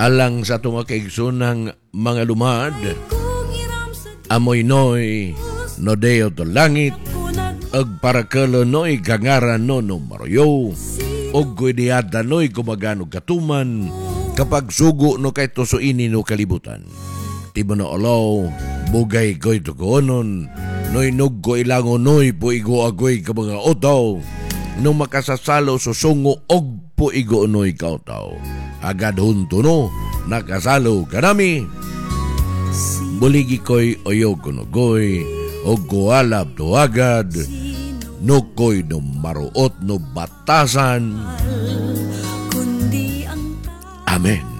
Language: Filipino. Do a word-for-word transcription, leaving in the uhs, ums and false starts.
alang sa tunga kaigsunang mga lumad, amoy noy, no deo to langit, ag parakalo noy gangaran no no maroyo, og guidiada noy gumagano katuman, kapag sugo no kay tusuini no kalibutan. Tibo no olaw, bugay ko'y tugonon, noy nuggo ilango noy puigo agoy ka mga otaw, no makasasalo susungo og puigo noy kautaw. Agad hunto no, nakasalo kanami. Buligi ko'y oyo kunugoy, o gualab to agad, no ko'y no maruot no batasan. Amen.